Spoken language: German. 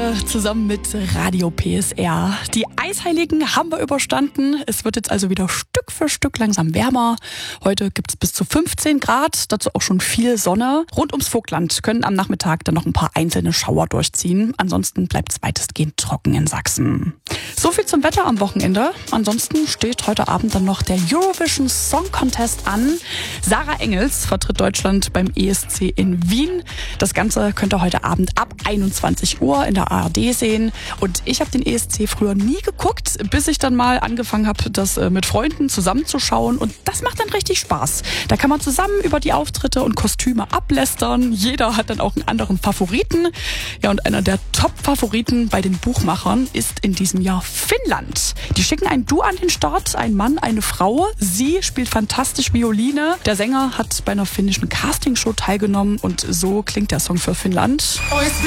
heute zusammen mit Radio PSR. Die Eisheiligen haben wir überstanden. Es wird jetzt also wieder Stück für Stück langsam wärmer. Heute gibt es bis zu 15 Grad, dazu auch schon viel Sonne. Rund ums Vogtland können am Nachmittag dann noch ein paar einzelne Schauer durchziehen. Ansonsten bleibt es weitestgehend trocken in Sachsen. So viel zum Wetter am Wochenende. Ansonsten steht heute Abend dann noch der Eurovision Song Contest an. Sarah Engels vertritt Deutschland beim ESC in Wien. Das Ganze könnt ihr heute Abend ab 21 Uhr in der ARD sehen. Und ich habe den ESC früher nie geguckt, bis ich dann mal angefangen habe, das mit Freunden zusammenzuschauen. Und das macht dann richtig Spaß. Da kann man zusammen über die Auftritte und Kostüme ablästern. Jeder hat dann auch einen anderen Favoriten. Ja, und einer der Top-Favoriten bei den Buchmachern ist in diesem Jahr Finnland. Die schicken ein Duo an den Start, ein Mann, eine Frau. Sie spielt fantastisch Violine. Der Sänger hat bei einer finnischen Castingshow teilgenommen und so klingt der Song für Finnland.